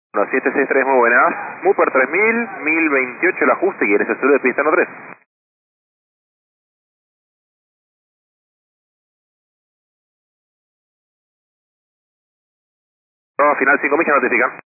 1763, muy buenas. Mooper 3000, 1028 el ajuste y eres el seguro de pista 13. No, final 5 millas notifican.